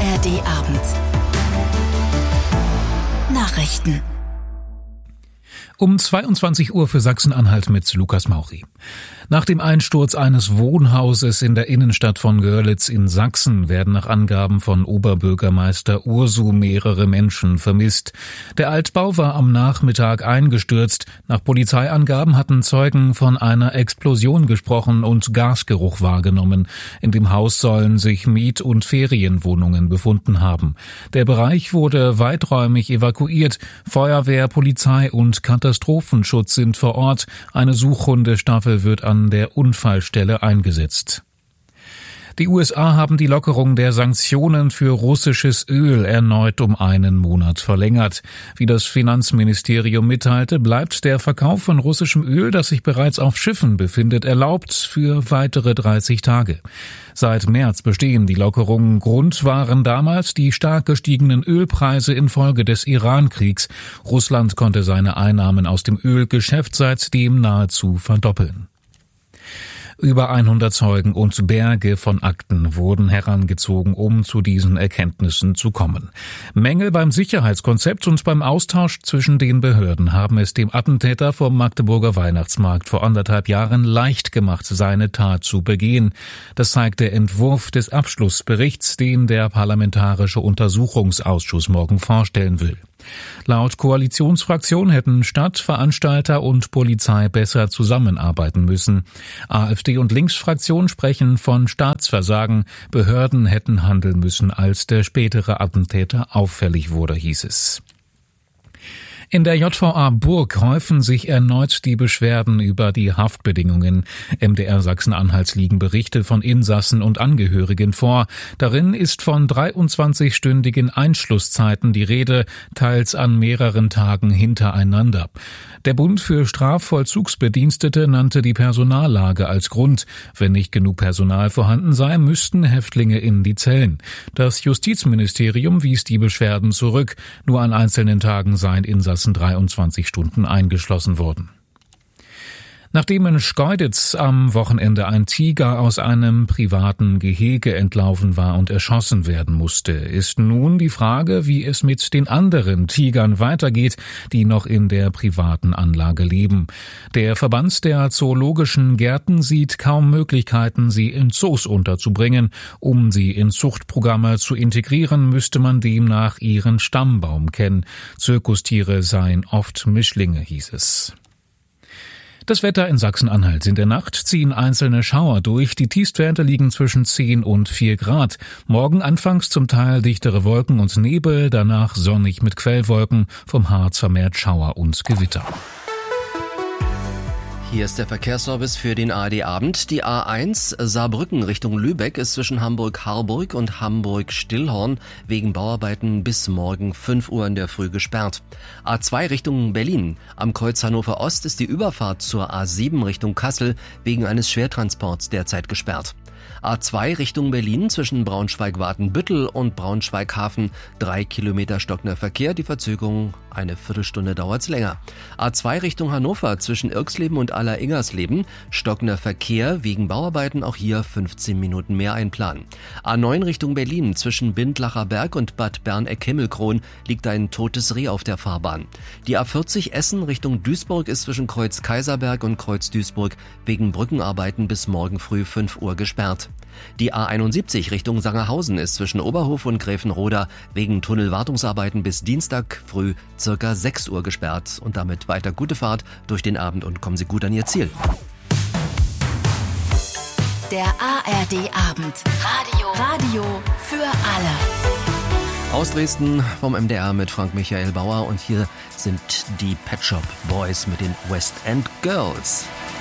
ARD-Abend. Nachrichten. Um 22 Uhr für Sachsen-Anhalt mit Lukas Mauri. Nach dem Einsturz eines Wohnhauses in der Innenstadt von Görlitz in Sachsen werden nach Angaben von Oberbürgermeister Ursu mehrere Menschen vermisst. Der Altbau war am Nachmittag eingestürzt. Nach Polizeiangaben hatten Zeugen von einer Explosion gesprochen und Gasgeruch wahrgenommen. In dem Haus sollen sich Miet- und Ferienwohnungen befunden haben. Der Bereich wurde weiträumig evakuiert. Feuerwehr, Polizei und Katastrophenschutz sind vor Ort. Eine Suchhundestaffel wird an der Unfallstelle eingesetzt. Die USA haben die Lockerung der Sanktionen für russisches Öl erneut um einen Monat verlängert. Wie das Finanzministerium mitteilte, bleibt der Verkauf von russischem Öl, das sich bereits auf Schiffen befindet, erlaubt für weitere 30 Tage. Seit März bestehen die Lockerungen. Grund waren damals die stark gestiegenen Ölpreise infolge des Iran-Kriegs. Russland konnte seine Einnahmen aus dem Ölgeschäft seitdem nahezu verdoppeln. Über 100 Zeugen und Berge von Akten wurden herangezogen, um zu diesen Erkenntnissen zu kommen. Mängel beim Sicherheitskonzept und beim Austausch zwischen den Behörden haben es dem Attentäter vom Magdeburger Weihnachtsmarkt vor 1,5 Jahren leicht gemacht, seine Tat zu begehen. Das zeigt der Entwurf des Abschlussberichts, den der Parlamentarische Untersuchungsausschuss morgen vorstellen will. Laut Koalitionsfraktion hätten Stadt, Veranstalter und Polizei besser zusammenarbeiten müssen. AfD und Linksfraktion sprechen von Staatsversagen. Behörden hätten handeln müssen, als der spätere Attentäter auffällig wurde, hieß es. In der JVA Burg häufen sich erneut die Beschwerden über die Haftbedingungen. MDR Sachsen-Anhalts liegen Berichte von Insassen und Angehörigen vor. Darin ist von 23-stündigen Einschlusszeiten die Rede, teils an mehreren Tagen hintereinander. Der Bund für Strafvollzugsbedienstete nannte die Personallage als Grund. Wenn nicht genug Personal vorhanden sei, müssten Häftlinge in die Zellen. Das Justizministerium wies die Beschwerden zurück. Nur an einzelnen Tagen seien Insassen 23 Stunden eingeschlossen worden. Nachdem in Schkeuditz am Wochenende ein Tiger aus einem privaten Gehege entlaufen war und erschossen werden musste, ist nun die Frage, wie es mit den anderen Tigern weitergeht, die noch in der privaten Anlage leben. Der Verband der Zoologischen Gärten sieht kaum Möglichkeiten, sie in Zoos unterzubringen. Um sie in Zuchtprogramme zu integrieren, müsste man demnach ihren Stammbaum kennen. Zirkustiere seien oft Mischlinge, hieß es. Das Wetter in Sachsen-Anhalt. In der Nacht ziehen einzelne Schauer durch. Die Tiefstwerte liegen zwischen 10 und 4 Grad. Morgen anfangs zum Teil dichtere Wolken und Nebel, danach sonnig mit Quellwolken, vom Harz vermehrt Schauer und Gewitter. Hier ist der Verkehrsservice für den ARD-Abend. Die A1 Saarbrücken Richtung Lübeck ist zwischen Hamburg-Harburg und Hamburg-Stillhorn wegen Bauarbeiten bis morgen 5 Uhr in der Früh gesperrt. A2 Richtung Berlin. Am Kreuz Hannover Ost ist die Überfahrt zur A7 Richtung Kassel wegen eines Schwertransports derzeit gesperrt. A2 Richtung Berlin zwischen Braunschweig-Watenbüttel und Braunschweig-Hafen 3 Kilometer stockender Verkehr. Die Verzögerung eine Viertelstunde dauert's länger. A2 Richtung Hannover zwischen Irxleben und Aller-Ingersleben stockender Verkehr wegen Bauarbeiten, auch hier 15 Minuten mehr einplanen. A9 Richtung Berlin zwischen Bindlacher Berg und Bad Berneck-Himmelkron liegt ein totes Reh auf der Fahrbahn. Die A40 Essen Richtung Duisburg ist zwischen Kreuz Kaiserberg und Kreuz Duisburg wegen Brückenarbeiten bis morgen früh 5 Uhr gesperrt. Die A71 Richtung Sangerhausen ist zwischen Oberhof und Gräfenroda wegen Tunnelwartungsarbeiten bis Dienstag früh circa 6 Uhr gesperrt. Und damit weiter gute Fahrt durch den Abend und kommen Sie gut an Ihr Ziel. Der ARD-Abend. Radio für alle. Aus Dresden vom MDR mit Frank Michael Bauer und hier sind die Pet Shop Boys mit den West End Girls.